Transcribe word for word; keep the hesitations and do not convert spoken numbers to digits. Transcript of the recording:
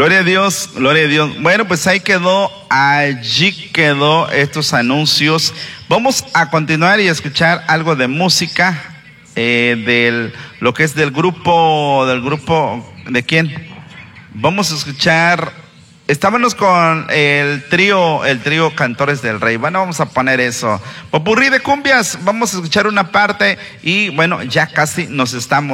Gloria a Dios, gloria a Dios. Bueno, pues ahí quedó, allí quedó estos anuncios. Vamos a continuar y a escuchar algo de música, eh, del, lo que es del grupo, del grupo, ¿de quién? Vamos a escuchar, estábamos con el trío, el trío Cantores del Rey. Bueno, vamos a poner eso. Popurrí de cumbias, vamos a escuchar una parte y bueno, ya casi nos estamos